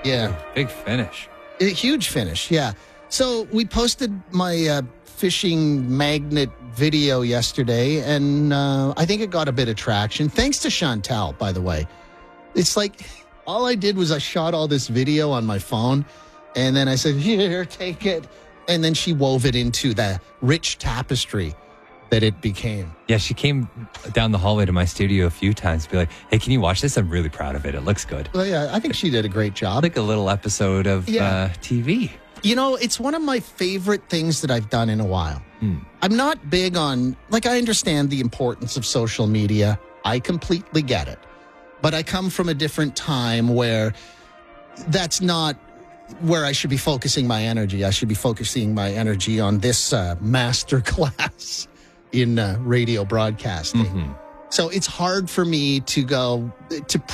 Yeah. Big finish. A huge finish, yeah. So we posted my fishing magnet video yesterday, and I think it got a bit of traction. Thanks to Chantel, by the way. It's like all I did was I shot all this video on my phone, and then I said, here, take it. And then she wove it into the rich tapestry that it became. Yeah, she came down the hallway to my studio a few times to be like, hey, can you watch this? I'm really proud of it. It looks good. Well, yeah, I think she did a great job. Like a little episode of TV. You know, it's one of my favorite things that I've done in a while. I'm not big on, I understand the importance of social media. I completely get it. But I come from a different time where that's not where I should be focusing my energy. I should be focusing my energy on this master class in radio broadcasting. So it's hard for me to go to